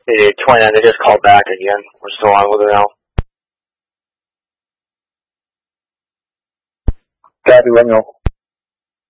Hey, 29, they just called back again. We're still on with it now. Copy, let me know.